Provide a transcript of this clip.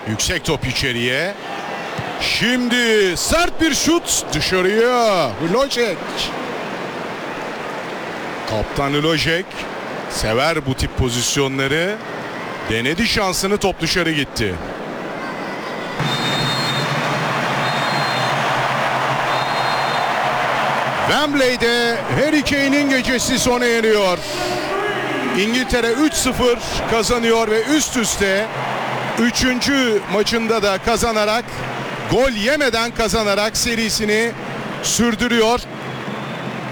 Yüksek top içeriye. Şimdi sert bir şut dışarıya. Hlojek. Kaptan Hlojek sever bu tip pozisyonları. Denedi şansını, top dışarı gitti. Wembley'de Harry Kane'in gecesi sona eriyor. İngiltere 3-0 kazanıyor ve üst üste 3. maçında da kazanarak, gol yemeden kazanarak serisini sürdürüyor.